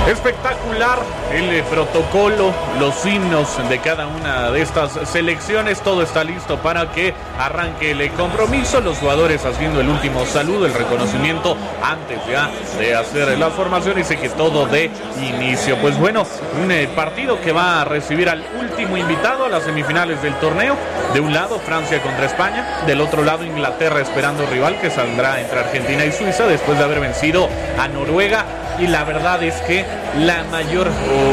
Espectacular el protocolo, los himnos de cada una de estas selecciones. Todo está listo para que arranque el compromiso. Los jugadores haciendo el último saludo, el reconocimiento antes ya de hacer la formación. Dice que todo de inicio. Pues bueno, un partido que va a recibir al último invitado a las semifinales del torneo. De un lado Francia contra España, del otro lado Inglaterra esperando rival que saldrá entre Argentina y Suiza después de haber vencido a Noruega. Y la verdad es que la mayor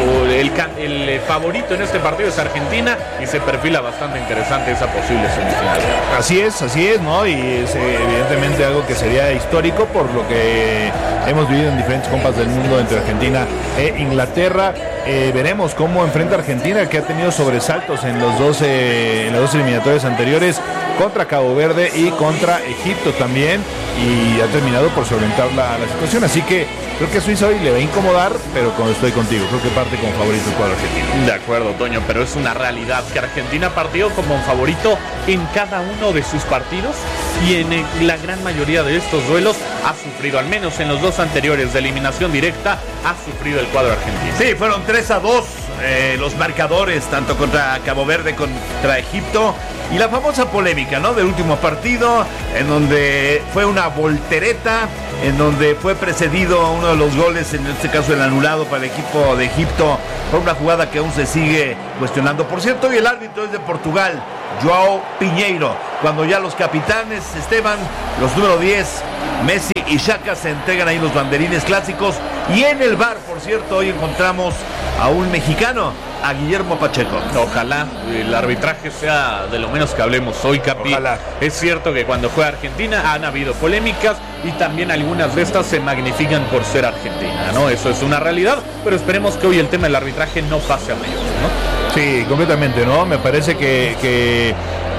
el favorito en este partido es Argentina y se perfila bastante interesante esa posible semifinal. Así es, ¿no? Y es evidentemente algo que sería histórico por lo que hemos vivido en diferentes copas del mundo entre Argentina e Inglaterra. Veremos cómo enfrenta Argentina, que ha tenido sobresaltos en las dos eliminatorias anteriores, contra Cabo Verde y contra Egipto también, y ha terminado por solventar la situación. Así que creo que Suiza hoy le va a incomodar, pero estoy contigo, creo que parte como favorito el cuadro argentino. De acuerdo, Toño, pero es una realidad que Argentina partió como un favorito en cada uno de sus partidos y en la gran mayoría de estos duelos ha sufrido, al menos en los dos anteriores de eliminación directa, ha sufrido el cuadro argentino. Sí, fueron 3-2 los marcadores, tanto contra Cabo Verde contra Egipto. Y la famosa polémica, ¿no?, del último partido, en donde fue una voltereta, en donde fue precedido uno de los goles, en este caso el anulado para el equipo de Egipto, por una jugada que aún se sigue cuestionando. Por cierto, y el árbitro es de Portugal, João Pinheiro, cuando ya los capitanes, Esteban, los número 10, Messi y Xhaka, se entregan ahí los banderines clásicos. Y en el VAR, por cierto, hoy encontramos a un mexicano, a Guillermo Pacheco. Ojalá el arbitraje sea de lo menos que hablemos hoy, Capi. Ojalá. Es cierto que cuando juega Argentina han habido polémicas y también algunas de estas se magnifican por ser Argentina, ¿no? Eso es una realidad, pero esperemos que hoy el tema del arbitraje no pase a mayores, ¿no? Sí, completamente, ¿no? Me parece que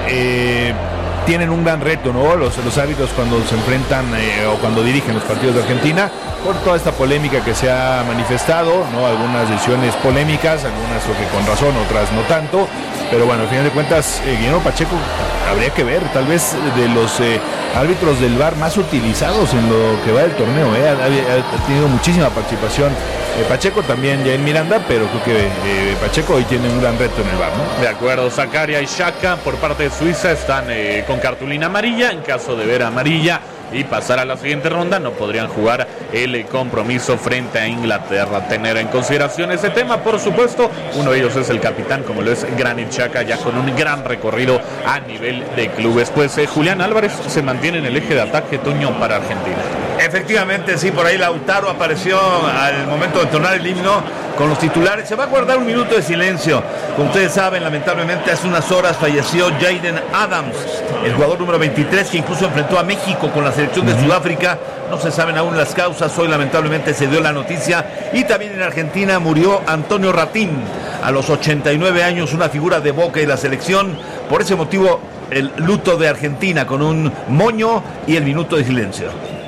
tienen un gran reto, ¿no? Los árbitros cuando se enfrentan o cuando dirigen los partidos de Argentina, por toda esta polémica que se ha manifestado, ¿no? Algunas decisiones polémicas, algunas que con razón, otras no tanto, pero bueno, al final de cuentas, Guillermo Pacheco habría que ver, tal vez de los árbitros del VAR más utilizados en lo que va del torneo, ha tenido muchísima participación Pacheco, también Yael Miranda, pero creo que Pacheco hoy tiene un gran reto en el VAR, ¿no? De acuerdo, Zakaria y Xhaka por parte de Suiza están con cartulina amarilla. En caso de ver amarilla y pasar a la siguiente ronda, no podrían jugar el compromiso frente a Inglaterra. Tener en consideración ese tema, por supuesto. Uno de ellos es el capitán, como lo es Granit Xhaka, ya con un gran recorrido a nivel de clubes. Pues Julián Álvarez se mantiene en el eje de ataque, Toño, para Argentina. Efectivamente, sí, por ahí Lautaro apareció al momento de entonar el himno con los titulares. Se va a guardar un minuto de silencio. Como ustedes saben, lamentablemente hace unas horas falleció Jaden Adams, el jugador número 23, que incluso enfrentó a México con la selección de Sudáfrica. No se saben aún las causas. Hoy lamentablemente se dio la noticia. Y también en Argentina murió Antonio Ratín a los 89 años, una figura de Boca y la selección. Por ese motivo, el luto de Argentina con un moño y el minuto de silencio.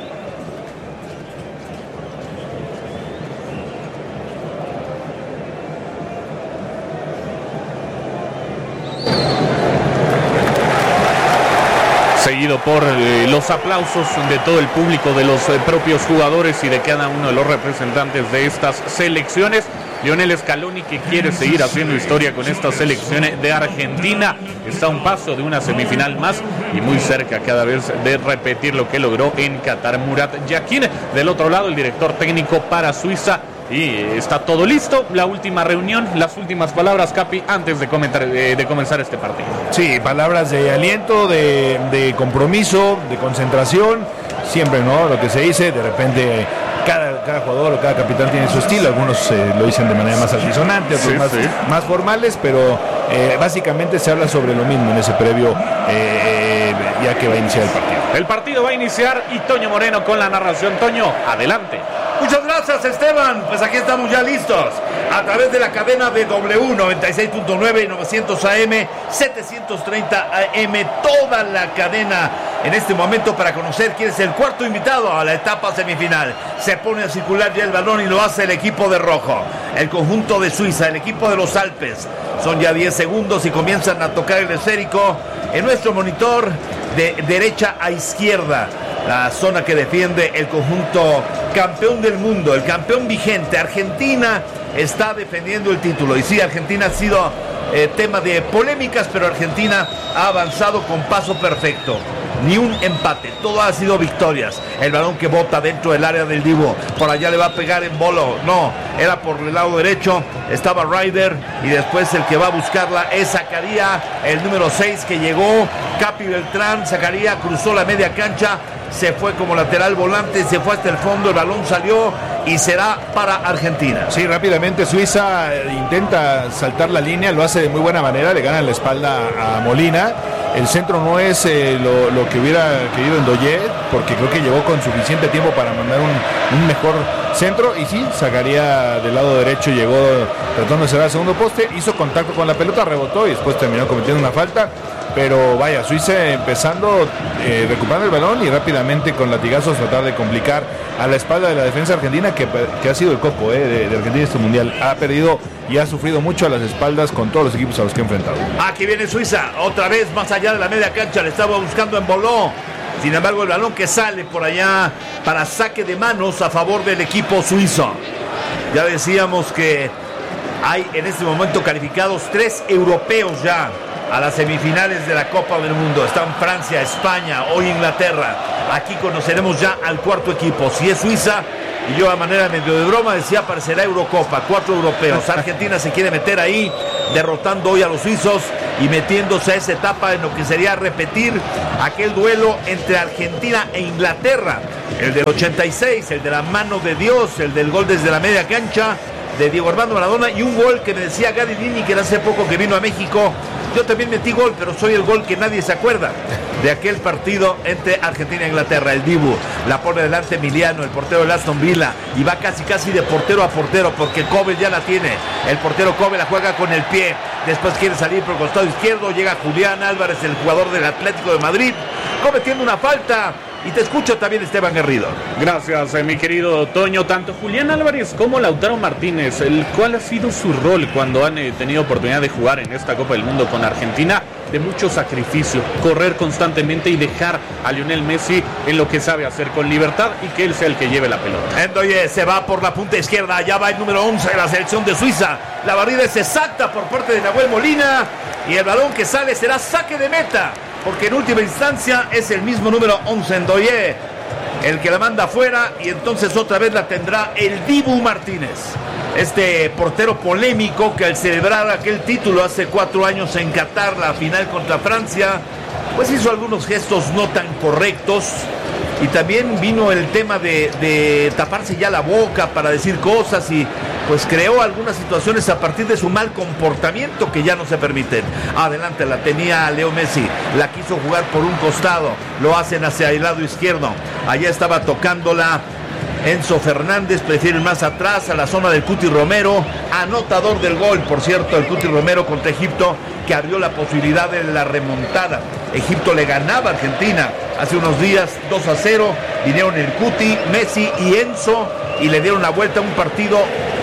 Seguido por los aplausos de todo el público, de los propios jugadores y de cada uno de los representantes de estas selecciones. Lionel Scaloni, que quiere seguir haciendo historia con esta selección de Argentina, está a un paso de una semifinal más y muy cerca cada vez de repetir lo que logró en Qatar. Murat Yakin, del otro lado, el director técnico para Suiza. Y está todo listo, la última reunión, las últimas palabras, Capi, antes de comenzar este partido. Sí, palabras de aliento, de compromiso, de concentración, siempre, ¿no? Lo que se dice, de repente cada jugador o cada capitán tiene su estilo, algunos lo dicen de manera más altisonante, otros más formales, pero básicamente se habla sobre lo mismo en ese previo, ya que va a iniciar el partido. El partido va a iniciar y Toño Moreno con la narración. Toño, adelante. Muchas gracias, Esteban. Pues aquí estamos ya listos a través de la cadena de W 96.9 y 900 AM, 730 AM, toda la cadena en este momento para conocer quién es el cuarto invitado a la etapa semifinal. Se pone a circular ya el balón y lo hace el equipo de rojo, el conjunto de Suiza, el equipo de los Alpes. Son ya 10 segundos y comienzan a tocar el esférico en nuestro monitor de derecha a izquierda. la zona que defiende el conjunto campeón del mundo, el campeón vigente. Argentina está defendiendo el título. Y sí, Argentina ha sido tema de polémicas, pero Argentina ha avanzado con paso perfecto. Ni un empate, todo ha sido victorias. El balón que bota dentro del área del Dibu, por allá le va a pegar en bolo. No, era por el lado derecho, estaba Ryder, y después el que va a buscarla es Zacarías, el número 6 que llegó, Capi Beltrán. Zacarías cruzó la media cancha, se fue como lateral volante, se fue hasta el fondo, el balón salió y será para Argentina. Sí, rápidamente Suiza intenta saltar la línea, lo hace de muy buena manera, le gana la espalda a Molina. El centro no es lo que hubiera querido Ndoye, porque creo que llegó con suficiente tiempo para mandar un mejor centro. Y sí, Zacarías del lado derecho llegó tratando de cerrar el segundo poste, hizo contacto con la pelota, rebotó y después terminó cometiendo una falta. Pero vaya, Suiza empezando, recuperando el balón y rápidamente con latigazos tratar de complicar a la espalda de la defensa argentina, que ha sido el copo de Argentina este mundial. Ha perdido y ha sufrido mucho a las espaldas con todos los equipos a los que ha enfrentado. Aquí viene Suiza, otra vez más allá de la media cancha, le estaba buscando en Boló. Sin embargo, el balón que sale por allá para saque de manos a favor del equipo suizo. Ya decíamos que hay en este momento calificados 3 europeos ya a las semifinales de la Copa del Mundo. Están Francia, España, hoy Inglaterra. Aquí conoceremos ya al cuarto equipo. Si es Suiza, y yo a manera medio de broma decía, aparecerá Eurocopa, 4 europeos. Argentina se quiere meter ahí, derrotando hoy a los suizos y metiéndose a esa etapa en lo que sería repetir aquel duelo entre Argentina e Inglaterra. El del 86, el de la mano de Dios, el del gol desde la media cancha de Diego Armando Maradona, y un gol que me decía Gary Lineker, que hace poco que vino a México. Yo también metí gol, pero soy el gol que nadie se acuerda de aquel partido entre Argentina e Inglaterra. El Dibu la pone delante Emiliano, el portero del Aston Villa, y va casi de portero a portero, porque Kobe ya la tiene. El portero Kobe la juega con el pie, después quiere salir por el costado izquierdo, llega Julián Álvarez, el jugador del Atlético de Madrid, cometiendo una falta. Y te escucho también, Esteban Garrido. Gracias, mi querido Toño. Tanto Julián Álvarez como Lautaro Martínez, ¿cuál ha sido su rol cuando han tenido oportunidad de jugar en esta Copa del Mundo con Argentina? De mucho sacrificio, correr constantemente y dejar a Lionel Messi en lo que sabe hacer con libertad y que él sea el que lleve la pelota. Ndoye se va por la punta izquierda, ya va el número 11 de la selección de Suiza. La barrida es exacta por parte de Nahuel Molina y el balón que sale será saque de meta, porque en última instancia es el mismo número 11, Ndoye, el que la manda afuera, y entonces otra vez la tendrá el Dibu Martínez. Este portero polémico que al celebrar aquel título hace 4 años en Qatar, la final contra Francia, pues hizo algunos gestos no tan correctos. Y también vino el tema de taparse ya la boca para decir cosas, y pues creó algunas situaciones a partir de su mal comportamiento que ya no se permiten. Adelante la tenía Leo Messi, la quiso jugar por un costado, lo hacen hacia el lado izquierdo. Allá estaba tocándola Enzo Fernández, prefiere ir más atrás a la zona del Cuti Romero, anotador del gol, por cierto, el Cuti Romero contra Egipto, que abrió la posibilidad de la remontada. Egipto le ganaba a Argentina hace unos días 2-0, vinieron el Cuti, Messi y Enzo y le dieron la vuelta a un partido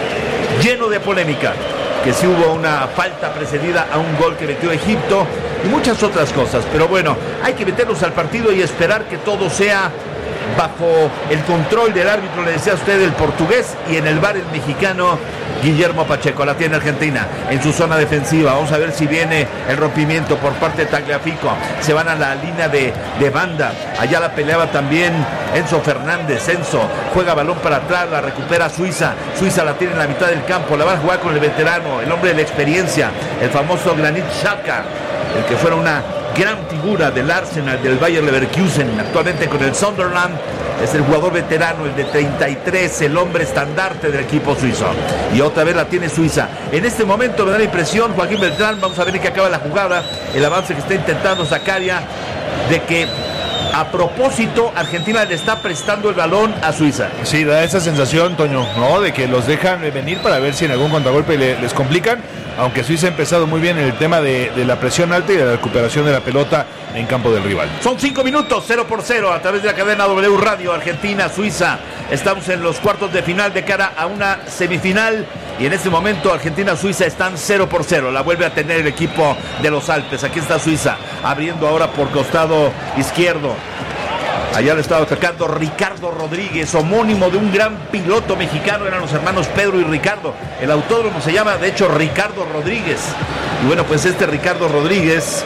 lleno de polémica, que sí hubo una falta precedida a un gol que metió Egipto y muchas otras cosas. Pero bueno, hay que meternos al partido y esperar que todo sea bajo el control del árbitro, le decía a usted, el portugués, y en el VAR el mexicano Guillermo Pacheco. La tiene Argentina en su zona defensiva. Vamos a ver si viene el rompimiento por parte de Tagliafico. Se van a la línea de banda. Allá la peleaba también Enzo Fernández. Enzo juega balón para atrás, la recupera Suiza. Suiza la tiene en la mitad del campo, la va a jugar con el veterano, el hombre de la experiencia, el famoso Granit Xhaka, el que fuera una gran figura del Arsenal, del Bayer Leverkusen, actualmente con el Sunderland. Es el jugador veterano, el de 33, el hombre estandarte del equipo suizo. Y otra vez la tiene Suiza. En este momento me da la impresión, Joaquín Beltrán, vamos a ver en qué acaba la jugada, el avance que está intentando Zacarías, de que a propósito Argentina le está prestando el balón a Suiza. Sí, da esa sensación, Toño, ¿no? De que los dejan venir para ver si en algún contragolpe les complican, aunque Suiza ha empezado muy bien en el tema de la presión alta y de la recuperación de la pelota en campo del rival. Son 5 minutos, 0-0 a través de la cadena W Radio. Argentina, Suiza, estamos en los cuartos de final de cara a una semifinal, y en este momento Argentina-Suiza están 0-0. La vuelve a tener el equipo de los Alpes. Aquí está Suiza abriendo ahora por costado izquierdo. Allá lo estaba atacando Ricardo Rodríguez, homónimo de un gran piloto mexicano, eran los hermanos Pedro y Ricardo. El autódromo se llama, de hecho, Ricardo Rodríguez. Y bueno, pues este Ricardo Rodríguez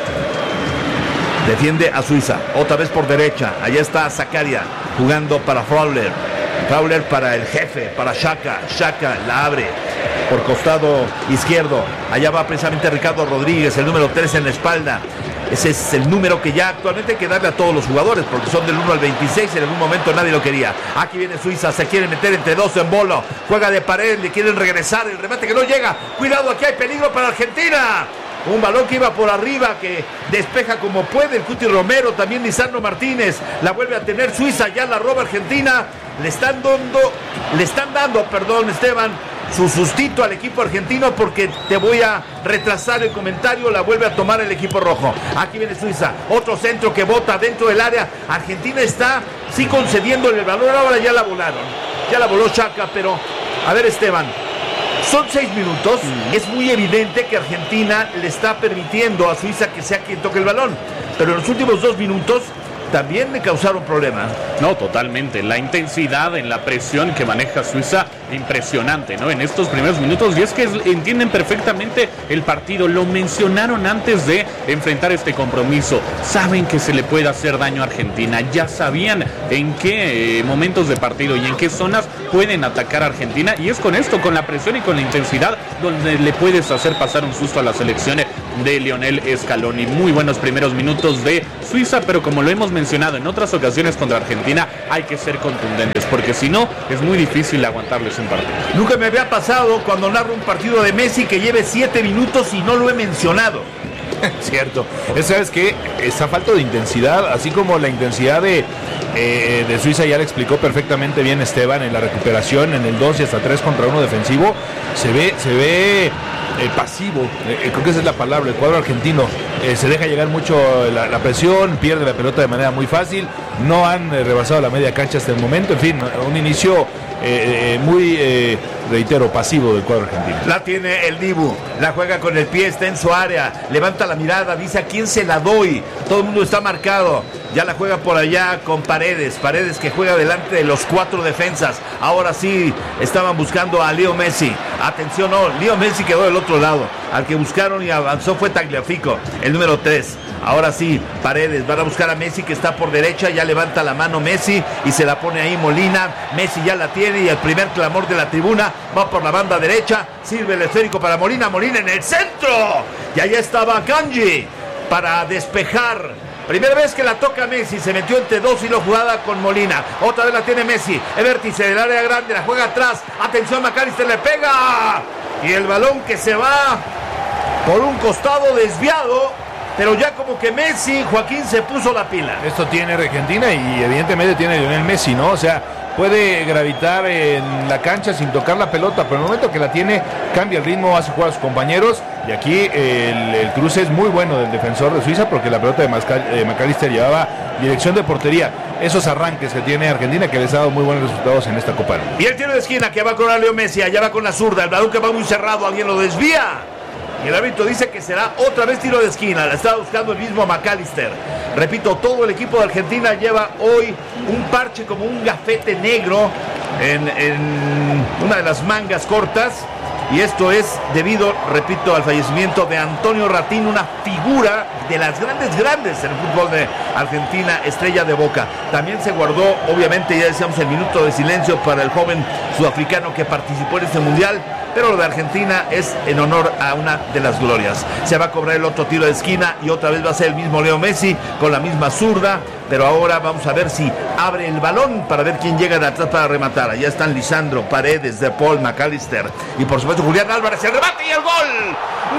defiende a Suiza, otra vez por derecha. Allá está Zakaria jugando para Fowler. Fowler para el jefe, para Xhaka. Xhaka la abre por costado izquierdo. Allá va precisamente Ricardo Rodríguez, el número 3 en la espalda. Ese es el número que ya actualmente hay que darle a todos los jugadores, porque son del 1 al 26, en algún momento nadie lo quería. Aquí viene Suiza, se quiere meter entre dos en Bolo, juega de pared, le quieren regresar, el remate que no llega. Cuidado, aquí hay peligro para Argentina. Un balón que iba por arriba, que despeja como puede el Cuti Romero, también Lisandro Martínez, la vuelve a tener Suiza, ya la roba Argentina. Le están dando, Esteban, su sustito al equipo argentino, porque te voy a retrasar el comentario, la vuelve a tomar el equipo rojo. Aquí viene Suiza, otro centro que bota dentro del área. Argentina está sí concediéndole el balón, ahora ya la volaron, ya la voló Xhaka, pero a ver, Esteban, son 6 minutos, es muy evidente que Argentina le está permitiendo a Suiza que sea quien toque el balón, pero en los últimos 2 minutos también le causaron problemas. No, totalmente. La intensidad en la presión que maneja Suiza, impresionante, ¿no? En estos primeros minutos, y es que entienden perfectamente el partido. Lo mencionaron antes de enfrentar este compromiso. Saben que se le puede hacer daño a Argentina. Ya sabían en qué momentos de partido y en qué zonas pueden atacar a Argentina. Y es con esto, con la presión y con la intensidad, donde le puedes hacer pasar un susto a las selecciones de Lionel Scaloni. Muy buenos primeros minutos de Suiza, pero como lo hemos mencionado en otras ocasiones contra Argentina, hay que ser contundentes, porque si no, es muy difícil aguantarles un partido. Nunca me había pasado cuando narro un partido de Messi que lleve 7 minutos y no lo he mencionado. Cierto. ¿Sabes qué? Esa falta de intensidad, así como la intensidad de Suiza, ya le explicó perfectamente bien Esteban en la recuperación, en el 2 y hasta 3 contra 1 defensivo, se ve pasivo, creo que esa es la palabra. El cuadro argentino se deja llegar mucho la presión, pierde la pelota de manera muy fácil, no han rebasado la media cancha hasta el momento. En fin, un inicio muy, reitero, pasivo del cuadro argentino. La tiene el Dibu, la juega con el pie, está en su área, levanta la mirada, dice a quién se la doy, todo el mundo está marcado. Ya la juega por allá con Paredes que juega delante de los 4 defensas. Ahora sí, estaban buscando a Leo Messi. Atención, no, Leo Messi quedó del otro lado. Al que buscaron y avanzó fue Tagliafico, el número 3. Ahora sí, Paredes, van a buscar a Messi, que está por derecha, ya levanta la mano Messi y se la pone ahí Molina. Messi ya la tiene y el primer clamor de la tribuna va por la banda derecha. Sirve el esférico para Molina, Molina en el centro. Y allá estaba Kanji para despejar. Primera vez que la toca Messi, se metió entre 2 y lo jugada con Molina. Otra vez la tiene Messi, el vértice del área grande, la juega atrás. Atención, McAllister le pega. Y el balón que se va por un costado desviado. Pero ya como que Messi, Joaquín, se puso la pila. Esto tiene Argentina y evidentemente tiene Lionel Messi, ¿no? O sea, puede gravitar en la cancha sin tocar la pelota, pero en el momento que la tiene, cambia el ritmo, hace jugar a sus compañeros. Y aquí el cruce es muy bueno del defensor de Suiza, porque la pelota de McAllister llevaba dirección de portería. Esos arranques que tiene Argentina, que les ha dado muy buenos resultados en esta Copa. Y el tiro de esquina que va con Leo Messi, allá va con la zurda, el balón que va muy cerrado, alguien lo desvía. Y el árbitro dice que será otra vez tiro de esquina. La estaba buscando el mismo McAllister. Repito, todo el equipo de Argentina lleva hoy un parche como un gafete negro en una de las mangas cortas. Y esto es debido, repito, al fallecimiento de Antonio Ratín, una figura de las grandes en el fútbol de Argentina, estrella de Boca. También se guardó, obviamente, ya decíamos, el minuto de silencio para el joven sudafricano que participó en este mundial. Pero lo de Argentina es en honor a una de las glorias. Se va a cobrar el otro tiro de esquina y otra vez va a ser el mismo Leo Messi con la misma zurda. Pero ahora vamos a ver si abre el balón para ver quién llega de atrás para rematar. Allá están Lisandro, Paredes, De Paul, McAllister y por supuesto Julián Álvarez. El remate y el gol.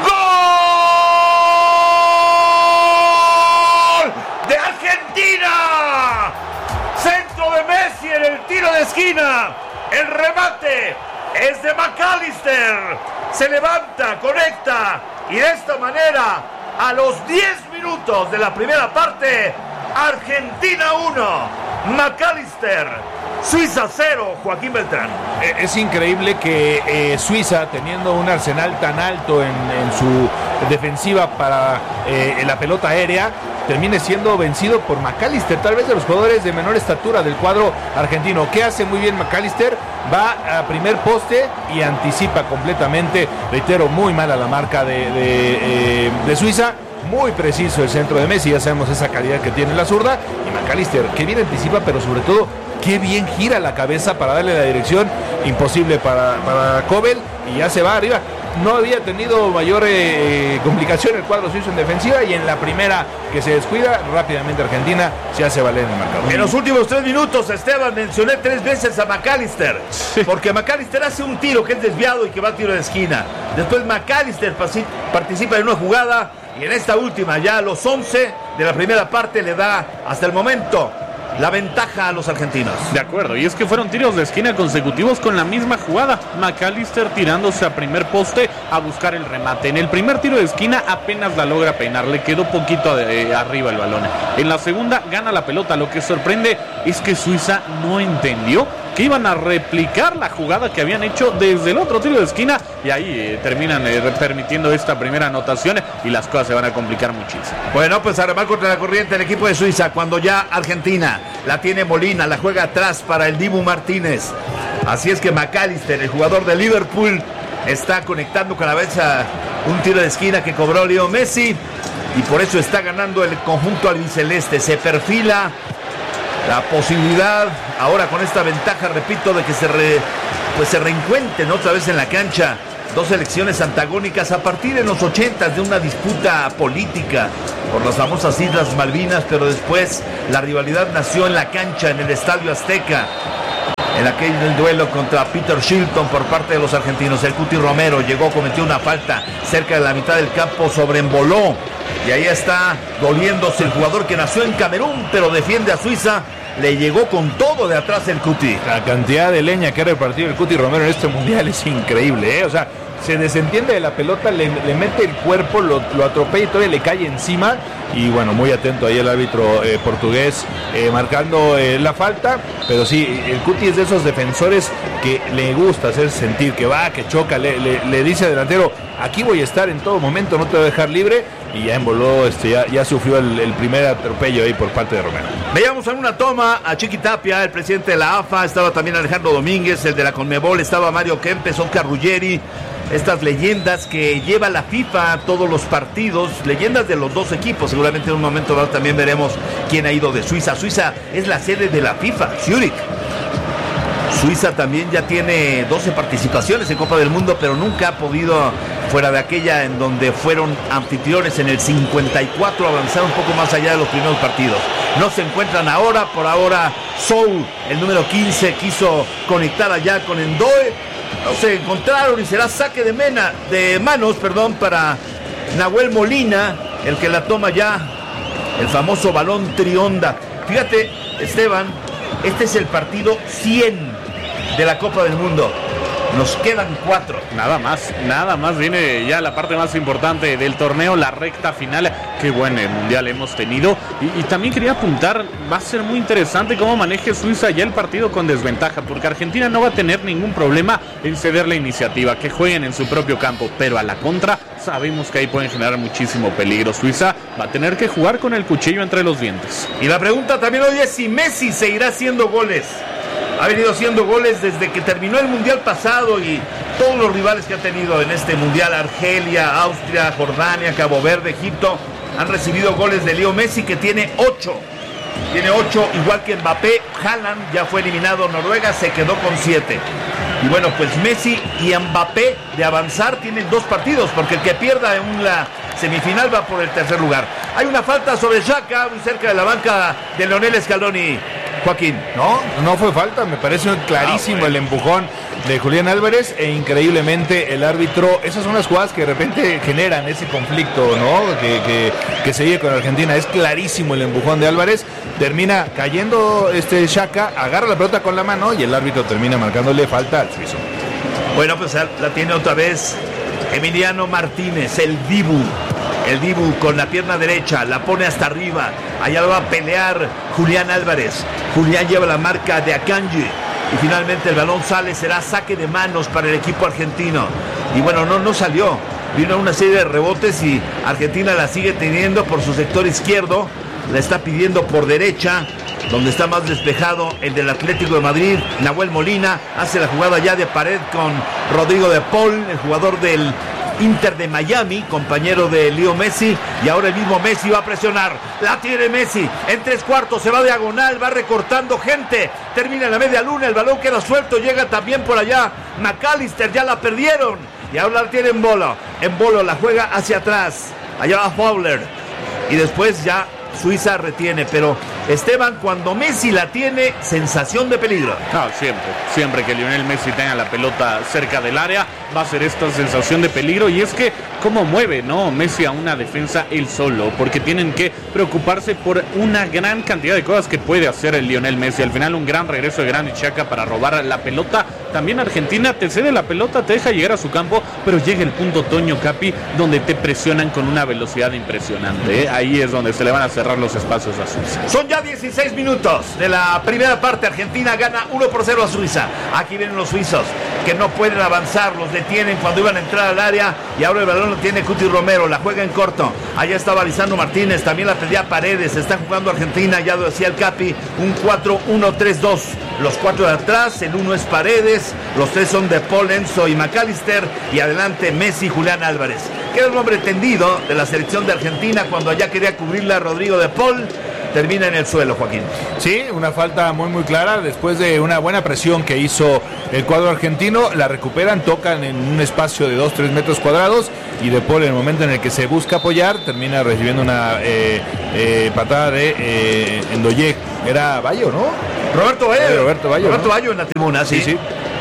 ¡Gol de Argentina! Centro de Messi en el tiro de esquina. El remate es de McAllister. Se levanta, conecta y de esta manera, a los 10 minutos de la primera parte, Argentina 1, McAllister, Suiza 0, Joaquín Beltrán. Es increíble que Suiza, teniendo un arsenal tan alto en su defensiva para la pelota aérea, termine siendo vencido por McAllister, tal vez de los jugadores de menor estatura del cuadro argentino. ¿Qué hace muy bien McAllister? Va a primer poste y anticipa completamente, reitero, muy mala la marca de Suiza. Muy preciso el centro de Messi, ya sabemos esa calidad que tiene la zurda. Y McAllister, que bien anticipa, pero sobre todo, qué bien gira la cabeza para darle la dirección imposible para Kobel. Y ya se va arriba. No había tenido mayor complicación el cuadro suizo en defensiva, y en la primera que se descuida, rápidamente Argentina se hace valer en el marcador. En los últimos 3 minutos, Esteban, mencioné 3 veces a McAllister, porque McAllister hace un tiro que es desviado y que va a tiro de esquina. Después McAllister participa en una jugada, y en esta última, ya a los 11 de la primera parte, le da hasta el momento la ventaja a los argentinos. De acuerdo, y es que fueron tiros de esquina consecutivos con la misma jugada. McAllister tirándose a primer poste a buscar el remate. En el primer tiro de esquina apenas la logra peinar, le quedó poquito arriba el balón. En la segunda gana la pelota. Lo que sorprende es que Suiza no entendió que iban a replicar la jugada que habían hecho desde el otro tiro de esquina, y ahí terminan permitiendo esta primera anotación, y las cosas se van a complicar muchísimo. Bueno, pues a remar contra la corriente el equipo de Suiza, cuando ya Argentina la tiene Molina, la juega atrás para el Dibu Martínez. Así es que McAllister, el jugador de Liverpool, está conectando con la cabeza un tiro de esquina que cobró Leo Messi, y por eso está ganando el conjunto albiceleste. Se perfila la posibilidad ahora con esta ventaja, repito, de que se reencuentren otra vez en la cancha dos selecciones antagónicas a partir de los 80 de una disputa política por las famosas Islas Malvinas, pero después la rivalidad nació en la cancha, en el Estadio Azteca, en aquel duelo contra Peter Shilton por parte de los argentinos. El Cuti Romero llegó, cometió una falta cerca de la mitad del campo, sobreemboló, y ahí está doliéndose el jugador que nació en Camerún, pero defiende a Suiza. Le llegó con todo de atrás el Cuti. La cantidad de leña que ha repartido el Cuti Romero en este mundial es increíble, ¿eh? O sea, se desentiende de la pelota, le mete el cuerpo, lo atropella y todavía le cae encima. Y bueno, muy atento ahí el árbitro portugués marcando la falta. Pero sí, el Cuti es de esos defensores que le gusta hacer sentir que va, que choca, le dice al delantero: aquí voy a estar en todo momento, no te voy a dejar libre. Y ya emboló, ya sufrió el primer atropello ahí por parte de Romero. Veíamos en una toma a Chiqui Tapia, el presidente de la AFA, estaba también Alejandro Domínguez, el de la Conmebol, estaba Mario Kempes, Oscar Ruggeri, estas leyendas que lleva la FIFA a todos los partidos, leyendas de los dos equipos. Seguramente en un momento dado también veremos quién ha ido de Suiza. Suiza es la sede de la FIFA, Zurich. Suiza también ya tiene 12 participaciones en Copa del Mundo, pero nunca ha podido, fuera de aquella en donde fueron anfitriones en el 54, avanzar un poco más allá de los primeros partidos. No se encuentran ahora, por ahora Soul, el número 15, quiso conectar allá con Endoe, no se encontraron y será saque de manos para Nahuel Molina, el que la toma ya, el famoso balón trionda. Fíjate, Esteban, este es el partido 100 de la Copa del Mundo. Nos quedan 4. Nada más viene ya la parte más importante del torneo, la recta final. Qué buen mundial hemos tenido. Y también quería apuntar, va a ser muy interesante cómo maneje Suiza ya el partido con desventaja, porque Argentina no va a tener ningún problema en ceder la iniciativa, que jueguen en su propio campo, pero a la contra sabemos que ahí pueden generar muchísimo peligro. Suiza va a tener que jugar con el cuchillo entre los dientes. Y la pregunta también hoy es si Messi seguirá haciendo goles. Ha venido haciendo goles desde que terminó el mundial pasado, y todos los rivales que ha tenido en este mundial, Argelia, Austria, Jordania, Cabo Verde, Egipto, han recibido goles de Leo Messi, que tiene 8. Tiene 8, igual que Mbappé. Haaland ya fue eliminado, Noruega se quedó con 7. Y bueno, pues Messi y Mbappé de avanzar tienen 2 partidos, porque el que pierda en la semifinal va por el tercer lugar. Hay una falta sobre Xhaka, muy cerca de la banca de Leonel Scaloni. Joaquín. No fue falta, me parece clarísimo el empujón de Julián Álvarez, e increíblemente el árbitro, esas son las jugadas que de repente generan ese conflicto, ¿no? Que se sigue con Argentina. Es clarísimo el empujón de Álvarez, termina cayendo Xhaka, agarra la pelota con la mano y el árbitro termina marcándole falta al suizo. Bueno, pues la tiene otra vez Emiliano Martínez, el Dibu con la pierna derecha, la pone hasta arriba, allá va a pelear Julián Álvarez. Julián lleva la marca de Akanji y finalmente el balón sale, será saque de manos para el equipo argentino. Y bueno, no salió. vino una serie de rebotes y Argentina la sigue teniendo por su sector izquierdo, la está pidiendo por derecha, donde está más despejado el del Atlético de Madrid. Nahuel Molina hace la jugada ya de pared con Rodrigo de Paul, el jugador del Inter de Miami, compañero de Leo Messi, y ahora el mismo Messi va a presionar, la tiene Messi, en 3/4, se va diagonal, va recortando gente, termina en la media luna, el balón queda suelto, llega también por allá McAllister, ya la perdieron, y ahora la tiene en Bolo la juega hacia atrás, allá va Fowler, y después ya Suiza retiene, pero Esteban, cuando Messi la tiene, sensación de peligro. No, siempre que Lionel Messi tenga la pelota cerca del área, va a ser esta sensación de peligro, y es que cómo mueve, ¿no? Messi a una defensa él solo, porque tienen que preocuparse por una gran cantidad de cosas que puede hacer el Lionel Messi. Al final un gran regreso de Granit Xhaka para robar la pelota. También Argentina te cede la pelota, te deja llegar a su campo, pero llega el punto, Toño, Capi, donde te presionan con una velocidad impresionante, ¿eh? Ahí es donde se le van a cerrar los espacios a Suiza. Son ya 16 minutos de la primera parte. Argentina gana 1-0 a Suiza. Aquí vienen los suizos que no pueden avanzar, los detienen cuando iban a entrar al área, y ahora el balón lo tiene Cuti Romero, la juega en corto, allá estaba Lisandro Martínez, también la pedía Paredes, está jugando Argentina, ya lo decía el Capi, un 4-1-3-2, los 4 de atrás, el 1 es Paredes, los 3 son de Paul, Enzo y McAllister, y adelante Messi y Julián Álvarez, que era el hombre tendido de la selección de Argentina cuando allá quería cubrirla Rodrigo de Paul. Termina en el suelo, Joaquín. Sí, una falta muy clara. Después de una buena presión que hizo el cuadro argentino, la recuperan, tocan en un espacio de 2-3 metros cuadrados, y De Paul, en el momento en el que se busca apoyar, termina recibiendo una patada de Ndoye. Era Bayo, ¿no? Roberto Bayo. ¿no? Bayo en la tribuna, sí. Sí.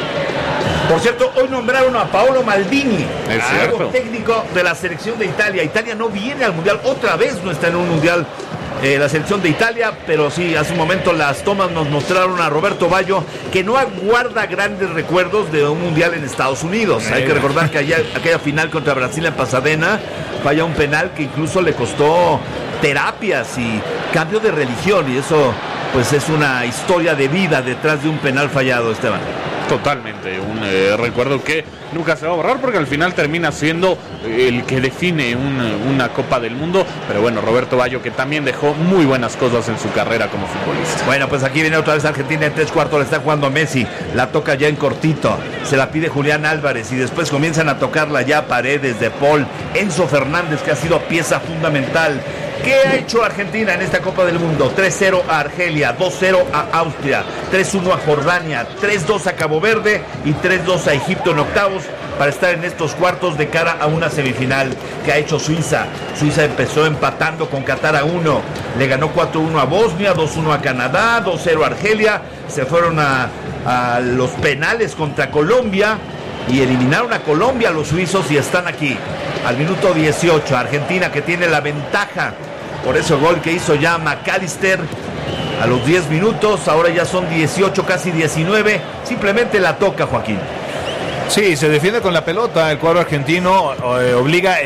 Por cierto, hoy nombraron a Paolo Maldini, cierto, técnico de la selección de Italia. Italia no viene al Mundial, otra vez no está en un Mundial la selección de Italia, pero sí, hace un momento las tomas nos mostraron a Roberto Baggio, que no aguarda grandes recuerdos de un Mundial en Estados Unidos. Hay que recordar que aquella final contra Brasil en Pasadena falla un penal que incluso le costó terapias y cambio de religión, y eso pues es una historia de vida detrás de un penal fallado, Esteban. Totalmente, un recuerdo que nunca se va a borrar, porque al final termina siendo el que define una Copa del Mundo. Pero bueno, Roberto Baggio, que también dejó muy buenas cosas en su carrera como futbolista. Bueno, pues aquí viene otra vez Argentina en 3/4, le está jugando Messi, la toca ya en cortito, se la pide Julián Álvarez, y después comienzan a tocarla ya Paredes, De Paul, Enzo Fernández, que ha sido pieza fundamental. ¿Qué ha hecho Argentina en esta Copa del Mundo? 3-0 a Argelia, 2-0 a Austria, 3-1 a Jordania, 3-2 a Cabo Verde y 3-2 a Egipto en octavos, para estar en estos cuartos de cara a una semifinal. Que ha hecho Suiza? Suiza empezó empatando con Qatar a 1, le ganó 4-1 a Bosnia, 2-1 a Canadá, 2-0 a Argelia, se fueron a los penales contra Colombia y eliminaron a Colombia los suizos, y están aquí al minuto 18. Argentina, que tiene la ventaja por ese gol que hizo ya McAllister a los 10 minutos, ahora ya son 18, casi 19, simplemente la toca, Joaquín. Sí, se defiende con la pelota el cuadro argentino, obliga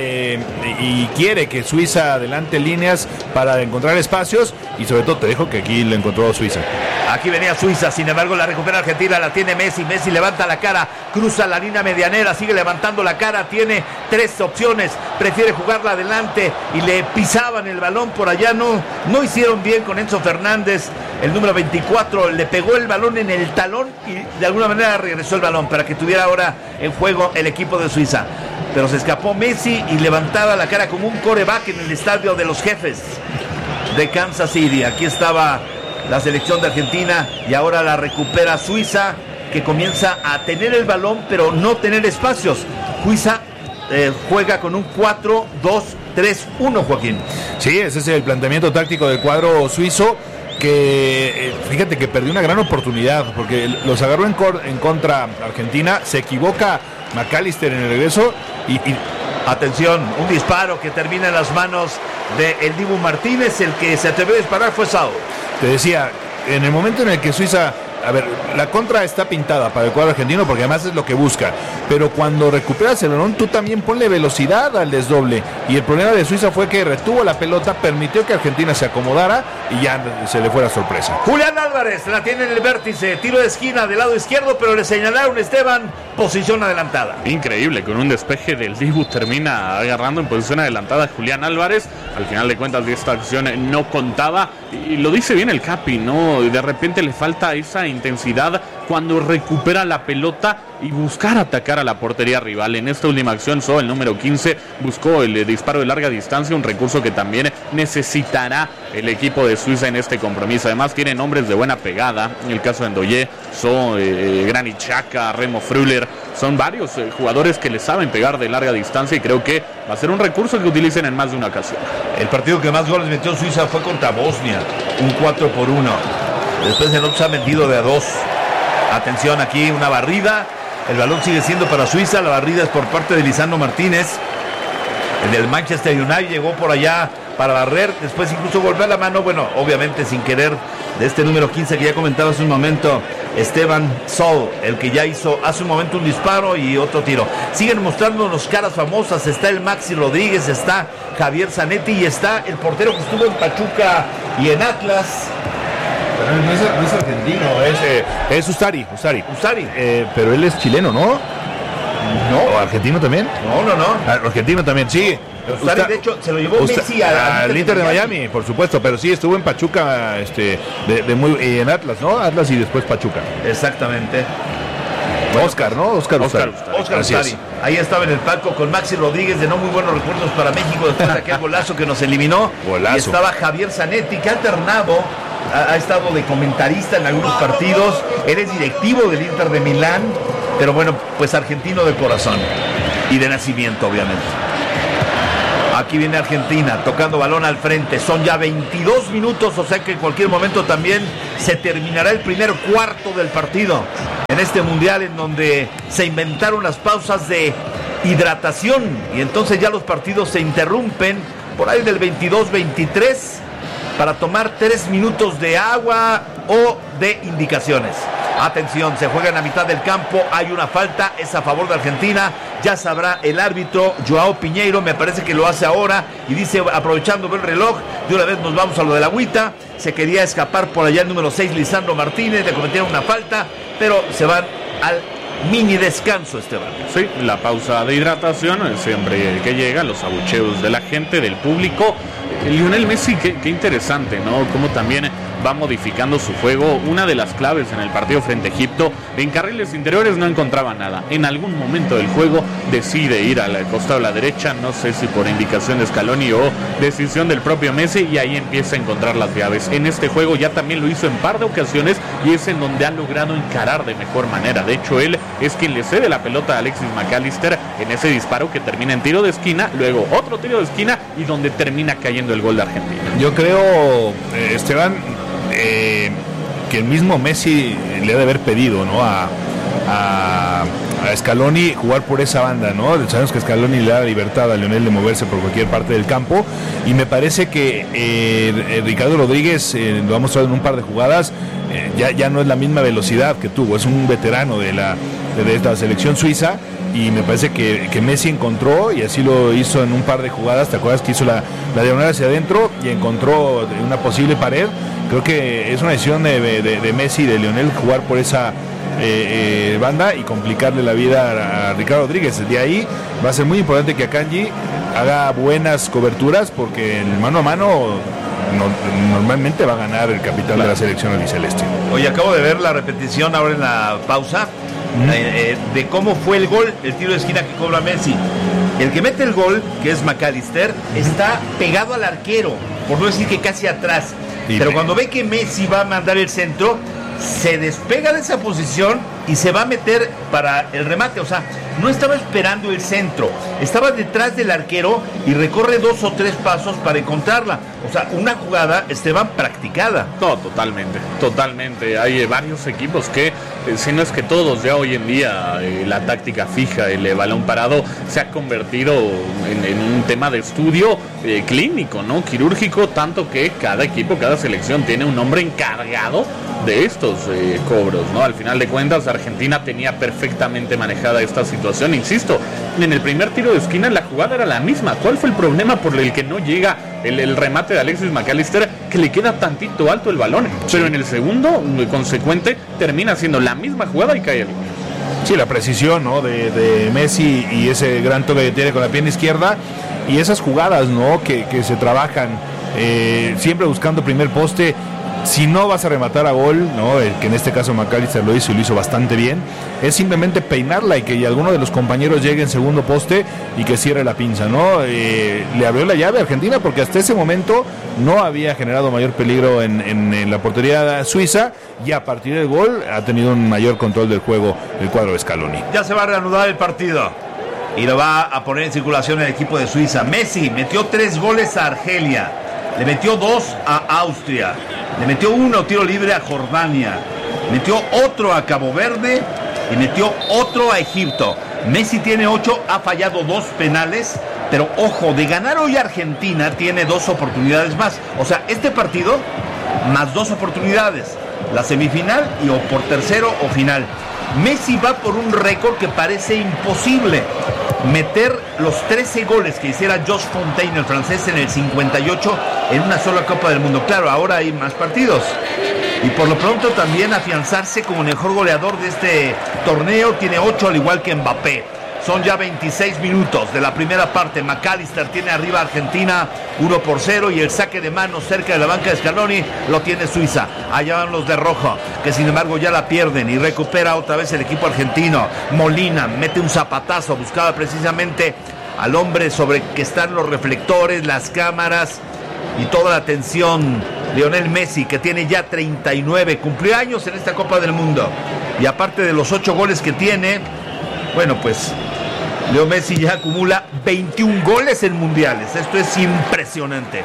y quiere que Suiza adelante líneas para encontrar espacios, y sobre todo te dejo que aquí lo encontró Suiza. Aquí venía Suiza, sin embargo la recupera Argentina, la tiene Messi, Messi levanta la cara, cruza la línea medianera, sigue levantando la cara, tiene 3 opciones, prefiere jugarla adelante y le pisaban el balón por allá, no hicieron bien con Enzo Fernández, el número 24, le pegó el balón en el talón y de alguna manera regresó el balón para que tuviera ahora en juego el equipo de Suiza. Pero se escapó Messi y levantaba la cara como un quarterback en el estadio de los Jefes de Kansas City. Aquí estaba la selección de Argentina y ahora la recupera Suiza, que comienza a tener el balón pero no tener espacios. Suiza juega con un 4-2-3-1, Joaquín. Sí, ese es el planteamiento táctico del cuadro suizo, que fíjate que perdió una gran oportunidad porque los agarró en contra Argentina, se equivoca McAllister en el regreso y atención, un disparo que termina en las manos de el Dibu Martínez, el que se atrevió a disparar fue Sao. Te decía, en el momento en el que Suiza, a ver, la contra está pintada para el cuadro argentino porque además es lo que busca, pero cuando recuperas el balón tú también ponle velocidad al desdoble, y el problema de Suiza fue que retuvo la pelota, permitió que Argentina se acomodara y ya se le fue la sorpresa. Julián Álvarez Álvarez la tiene en el vértice, tiro de esquina del lado izquierdo, pero le señalaron a Esteban, posición adelantada. Increíble, con un despeje del Dibu termina agarrando en posición adelantada Julián Álvarez. Al final de cuentas de esta acción no contaba, y lo dice bien el Capi, ¿no? De repente le falta esa intensidad cuando recupera la pelota y buscar atacar a la portería rival. En esta última acción, el número 15 buscó el disparo de larga distancia, un recurso que también necesitará el equipo de Suiza en este compromiso. Además tienen hombres de buena pegada, en el caso de Ndoye, Granit Xhaka, Remo Freuler, son varios jugadores que le saben pegar de larga distancia, y creo que va a ser un recurso que utilicen en más de una ocasión. El partido que más goles metió Suiza fue contra Bosnia, un 4-1. Después el otro se ha metido de a 2. Atención aquí, una barrida. El balón sigue siendo para Suiza. La barrida es por parte de Lisandro Martínez. El del Manchester United llegó por allá para barrer. Después incluso golpeó la mano, bueno, obviamente sin querer, de este número 15 que ya comentaba hace un momento, Esteban Sol, el que ya hizo hace un momento un disparo y otro tiro. Siguen mostrándonos caras famosas. Está el Maxi Rodríguez, está Javier Zanetti y está el portero que estuvo en Pachuca y en Atlas. No es argentino, es Ustari. Pero él es chileno, ¿no? No. ¿O argentino también? No. Argentino también, sí. Ustari, de hecho, se lo llevó Messi al Inter de Miami, por supuesto, pero sí estuvo en Pachuca, y en Atlas, ¿no? Atlas y después Pachuca. Exactamente. Oscar, ¿no? Oscar Ustari. Ahí estaba en el palco con Maxi Rodríguez, de no muy buenos recuerdos para México después de aquel golazo que nos eliminó. Golazo. Y estaba Javier Zanetti, que ha alternado, ha estado de comentarista en algunos partidos. Él es directivo del Inter de Milán, pero bueno, pues argentino de corazón y de nacimiento, obviamente. Aquí viene Argentina, tocando balón al frente. Son ya 22 minutos, o sea que en cualquier momento también se terminará el primer cuarto del partido. En este mundial en donde se inventaron las pausas de hidratación y entonces ya los partidos se interrumpen por ahí del 22-23 para tomar 3 minutos de agua o de indicaciones. Atención, se juega en la mitad del campo, hay una falta, es a favor de Argentina, ya sabrá el árbitro Joao Piñeiro, me parece que lo hace ahora, y dice, aprovechando el reloj, de una vez nos vamos a lo de la agüita. Se quería escapar por allá el número 6, Lisandro Martínez, le cometieron una falta, pero se van al mini descanso, Esteban. Sí, la pausa de hidratación, siempre que llega, los abucheos de la gente, del público. Lionel Messi, qué interesante, ¿no? Cómo también va modificando su juego. Una de las claves en el partido frente a Egipto, en carriles interiores no encontraba nada. En algún momento del juego decide ir al costado de la derecha, no sé si por indicación de Scaloni o decisión del propio Messi, y ahí empieza a encontrar las llaves. En este juego ya también lo hizo en par de ocasiones, y es en donde ha logrado encarar de mejor manera. De hecho, él es quien le cede la pelota a Alexis McAllister en ese disparo que termina en tiro de esquina, luego otro tiro de esquina y donde termina cayendo el gol de Argentina. Yo creo, Esteban, que el mismo Messi le ha de haber pedido, ¿no? A Scaloni jugar por esa banda, ¿no? Sabemos que Scaloni le da libertad a Lionel de moverse por cualquier parte del campo, y me parece que Ricardo Rodríguez, lo ha mostrado en un par de jugadas, ya no es la misma velocidad que tuvo, es un veterano de esta selección suiza, y me parece que Messi encontró, y así lo hizo en un par de jugadas. ¿Te acuerdas que hizo la diagonal hacia adentro y encontró una posible pared? Creo que es una decisión de Messi y de Lionel jugar por esa banda y complicarle la vida a Ricardo Rodríguez. De ahí va a ser muy importante que Akanji haga buenas coberturas, porque en el mano a mano normalmente va a ganar el capitán de la selección albiceleste. Oye, acabo de ver la repetición ahora en la pausa de cómo fue el gol, el tiro de esquina que cobra Messi. El que mete el gol, que es McAllister, está pegado al arquero, por no decir que casi atrás. Pero cuando ve que Messi va a mandar el centro, se despega de esa posición y se va a meter para el remate. O sea, no estaba esperando el centro, estaba detrás del arquero y recorre 2 o 3 pasos para encontrarla. O sea, una jugada, Esteban, practicada. No, totalmente. Hay varios equipos que, si no es que todos, ya hoy en día la táctica fija, el balón parado, se ha convertido en un tema de estudio clínico, ¿no? Quirúrgico, tanto que cada equipo, cada selección tiene un hombre encargado de estos cobros, ¿no? Al final de cuentas, Argentina tenía perfectamente manejada esta situación. Insisto, en el primer tiro de esquina la jugada era la misma. ¿Cuál fue el problema por el que no llega el remate de Alexis McAllister, que le queda tantito alto el balón? Pero en el segundo, consecuente, termina siendo la misma jugada y cae el gol. Sí, la precisión, ¿no? de Messi y ese gran toque que tiene con la pierna izquierda y esas jugadas, ¿no? que se trabajan siempre buscando primer poste. Si no vas a rematar a gol, ¿no? El que en este caso McAllister lo hizo y lo hizo bastante bien, es simplemente peinarla y que alguno de los compañeros llegue en segundo poste y que cierre la pinza, ¿no? Le abrió la llave a Argentina porque hasta ese momento no había generado mayor peligro en la portería suiza, y a partir del gol ha tenido un mayor control del juego el cuadro de Scaloni. Ya se va a reanudar el partido y lo va a poner en circulación el equipo de Suiza. Messi metió 3 goles a Argelia, le metió 2 a Austria, le metió 1 tiro libre a Jordania, metió otro a Cabo Verde y metió otro a Egipto. Messi tiene 8, ha fallado 2 penales, pero ojo, de ganar hoy Argentina tiene 2 oportunidades más. O sea, este partido más 2 oportunidades, la semifinal y o por tercero o final. Messi va por un récord que parece imposible: meter los 13 goles que hiciera Josh Fontaine, el francés, en el 58 en una sola Copa del Mundo. Claro, ahora hay más partidos y por lo pronto también afianzarse como el mejor goleador de este torneo. Tiene 8 al igual que Mbappé. Son ya 26 minutos de la primera parte. McAllister tiene arriba a Argentina 1-0 y el saque de manos cerca de la banca de Scaloni lo tiene Suiza. Allá van los de rojo, que sin embargo ya la pierden y recupera otra vez el equipo argentino. Molina mete un zapatazo, buscaba precisamente al hombre sobre que están los reflectores, las cámaras y toda la atención. Lionel Messi, que tiene ya 39, cumplió años en esta Copa del Mundo. Y aparte de los 8 goles que tiene, bueno, pues Leo Messi ya acumula 21 goles en mundiales. Esto es impresionante.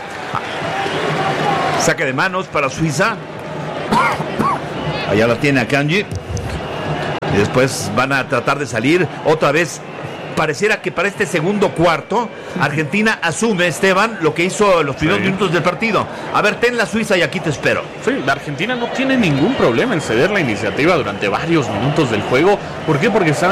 Saque de manos para Suiza. Allá la tiene Akanji. Y después van a tratar de salir. Otra vez, pareciera que para este segundo cuarto, Argentina asume, Esteban, lo que hizo en los primeros minutos del partido. A ver, ten la Suiza y aquí te espero. Sí, la Argentina no tiene ningún problema en ceder la iniciativa durante varios minutos del juego. ¿Por qué? Porque saben